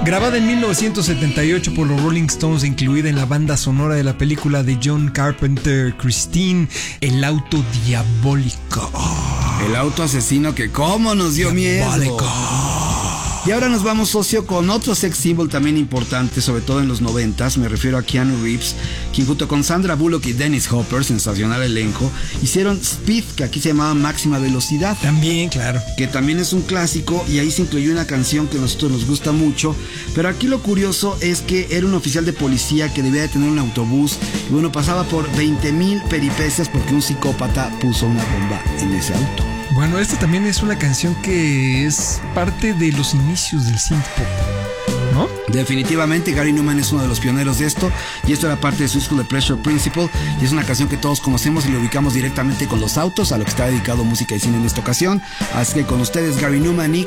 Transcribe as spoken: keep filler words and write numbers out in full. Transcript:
Grabada en mil novecientos setenta y ocho por los Rolling Stones e incluida en la banda sonora de la película de John Carpenter, Christine, El auto diabólico. El auto asesino que cómo nos dio diabólico. Miedo. Y ahora nos vamos, socio, con otro sex symbol también importante, sobre todo en los noventas. Me refiero a Keanu Reeves, quien junto con Sandra Bullock y Dennis Hopper, sensacional elenco, hicieron Speed, que aquí se llamaba Máxima Velocidad. También, claro. Que también es un clásico, y ahí se incluyó una canción que a nosotros nos gusta mucho. Pero aquí lo curioso es que era un oficial de policía que debía de tener un autobús, y bueno, pasaba por veinte mil peripecias porque un psicópata puso una bomba en ese auto. Bueno, esta también es una canción que es parte de los inicios del synth pop, ¿no? Definitivamente, Gary Numan es uno de los pioneros de esto, y esto era parte de su disco The Pleasure Principle, y es una canción que todos conocemos y lo ubicamos directamente con los autos, a lo que está dedicado música y cine en esta ocasión. Así que con ustedes, Gary Numan y